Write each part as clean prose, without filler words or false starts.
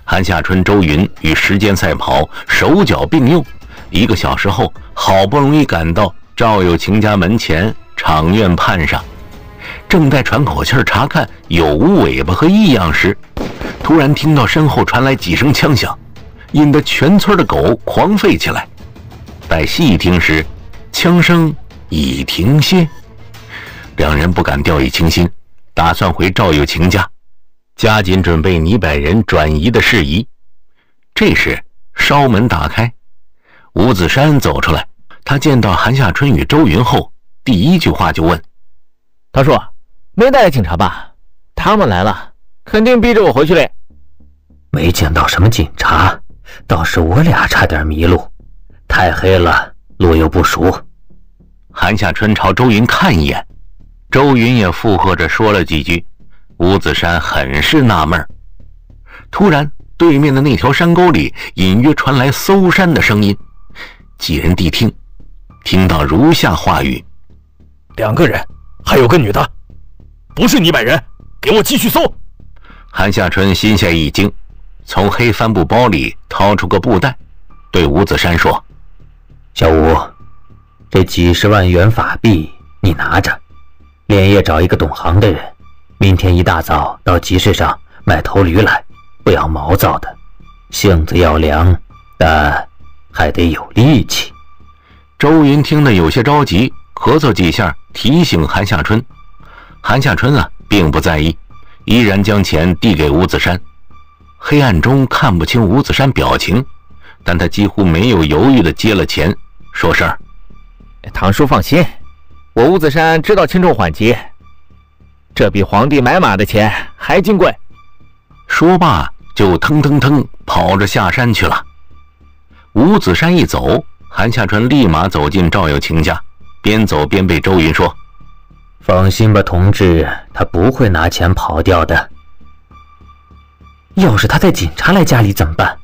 韩夏春、周云与时间赛跑，手脚并用，1个小时后，好不容易赶到赵有晴家门前场院畔上。正在喘口气查看有无尾巴和异样时，突然听到身后传来几声枪响，引得全村的狗狂吠起来。待细听时，枪声已停歇。两人不敢掉以轻心，打算回赵有晴家，加紧准备泥柏人转移的事宜。这时烧门打开，吴子山走出来。他见到韩夏春与周云后，第一句话就问： 他说没带警察吧？他们来了，肯定逼着我回去嘞。 没见到什么警察，倒是我俩差点迷路，太黑了，路又不熟。 韩夏春朝周云看一眼，周云也附和着说了几句。吴子山很是纳闷。突然对面的那条山沟里隐约传来搜山的声音，几人谛听，听到如下话语 ：2个人，还有个女的，不是泥柏人，给我继续搜。 韩夏春心下一惊，从黑帆布包里掏出个布袋，对吴子山说： 小吴，这几10万元法币你拿着，连夜找一个懂行的人，明天一大早到集市上买头驴来，不要毛躁的，性子要凉，但还得有力气。 周云听得有些着急，咳嗽几下提醒韩夏春。韩夏春并不在意，依然将钱递给吴子山。黑暗中看不清吴子山表情，但他几乎没有犹豫地接了钱，说声： 堂叔放心，我吴子山知道轻重缓急，这比皇帝买马的钱还金贵。 说罢就腾腾腾跑着下山去了。吴子山一走，韩夏春立马走进赵有晴家，边走边对周云说： 放心吧，同志，他不会拿钱跑掉的。要是他带警察来家里怎么办？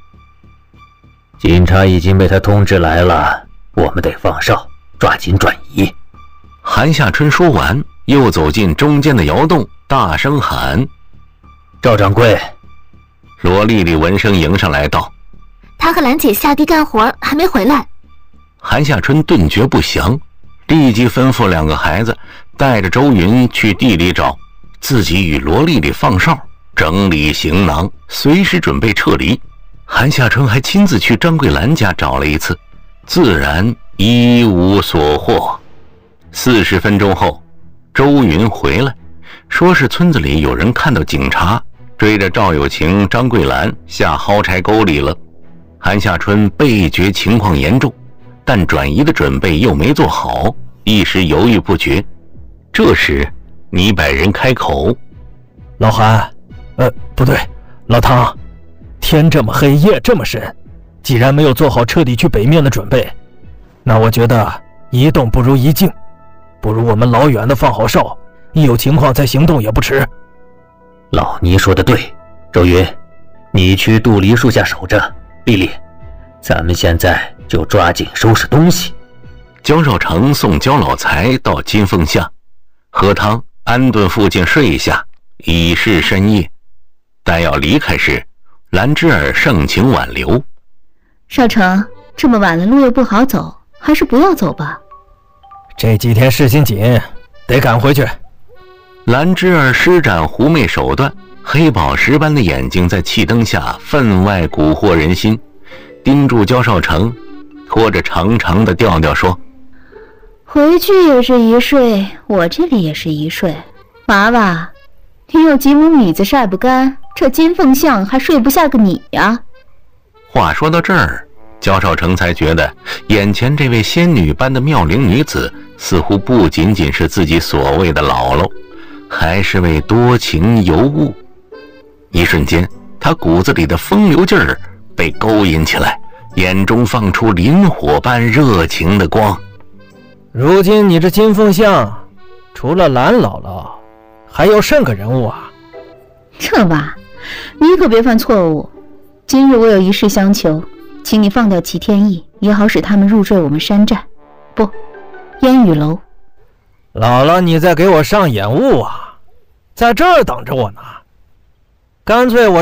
警察已经被他通知来了，我们得放哨，抓紧转移。 韩夏春说完，又走进中间的窑洞，大声喊： 赵掌柜！ 罗丽丽闻声迎上来道： 他和兰姐下地干活还没回来。 韩夏春顿觉不祥，立即吩咐2个孩子带着周云去地里找，自己与罗丽丽放哨，整理行囊，随时准备撤离。韩夏春还亲自去张桂兰家找了一次，自然一无所获。40分钟后，周云回来，说是村子里有人看到警察追着赵有晴、张桂兰下蒿柴沟里了。韩夏春倍觉情况严重，但转移的准备又没做好，一时犹豫不决。这时泥柏人开口： 老韩，不对，老唐，天这么黑，夜这么深，既然没有做好彻底去北面的准备，那我觉得一动不如一静，不如我们老远的放好哨，一有情况再行动也不迟。 老倪说的对，周云，你去杜梨树下守着，丽丽，咱们现在就抓紧收拾东西。 焦少成送焦老财到金凤下喝汤，安顿父亲睡下，已是深夜。待要离开时，兰芝儿盛情挽留： 少成，这么晚了，路又不好走，还是不要走吧。 这几天事情紧，得赶回去。 兰芝儿施展狐媚手段，黑宝石般的眼睛在气灯下分外蛊惑人心，盯住焦少成，拖着长长的调调说： 回去也是一睡，我这里也是一睡。娃娃，你有几亩米子晒不干，这金凤巷还睡不下个你呀。 话说到这儿，焦少成才觉得眼前这位仙女般的妙龄女子似乎不仅仅是自己所谓的姥姥，还是位多情尤物。一瞬间，他骨子里的风流劲儿被勾引起来，眼中放出磷火般热情的光。 如今你这金凤巷，除了兰姥姥，还有甚个人物啊？ 这娃，你可别犯错误。今日我有一事相求，请你放掉齐天意，也好使他们入赘我们山寨，不，烟雨楼。 姥姥，你在给我上演物啊？在这儿等着我呢。干脆我